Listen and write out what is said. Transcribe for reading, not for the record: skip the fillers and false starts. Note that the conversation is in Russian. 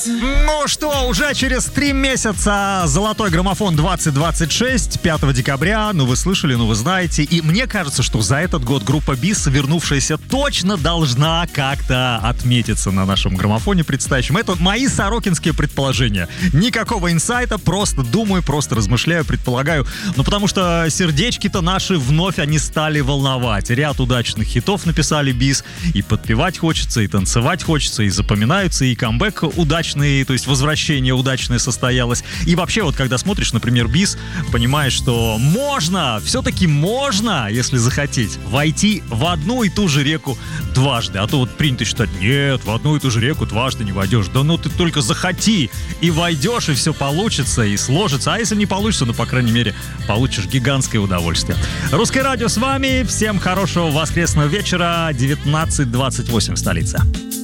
Ну что, уже через 3 месяца «Золотой граммофон 2026», 5 декабря, ну вы слышали, ну вы знаете. И мне кажется, что за этот год группа БИС, вернувшаяся, точно должна как-то отметиться на нашем граммофоне предстоящем. Это мои сорокинские предположения. Никакого инсайта, просто думаю, просто размышляю, предполагаю. Ну потому что сердечки-то наши вновь они стали волновать. Ряд удачных хитов написали БИС. И подпевать хочется, и танцевать хочется, и запоминаются, и камбэк удачный, то есть возвращение удачное состоялось. И вообще, вот когда смотришь, например, БИС, понимаешь, что можно, все-таки можно, если захотеть, войти в одну и ту же реку дважды. А то вот принято считать, нет, в одну и ту же реку дважды не войдешь. Да ну ты только захоти, и войдешь, и все получится, и сложится. А если не получится, ну, по крайней мере, получишь гигантское удовольствие. Русское радио с вами. Всем хорошего воскресного вечера. 19:28 в столице.